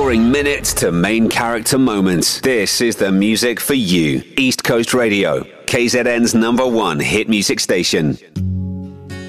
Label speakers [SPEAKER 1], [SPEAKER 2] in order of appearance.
[SPEAKER 1] Scoring minutes to main character moments. This is the music for you. East Coast Radio, KZN's #1 hit music station.